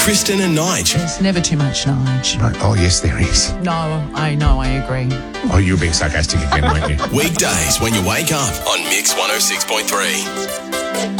Kristen and Nige. There's never too much knowledge. Right. Oh, yes, there is. No, I agree. Oh, you were being sarcastic again, weren't you? Weekdays when you wake up on Mix 106.3.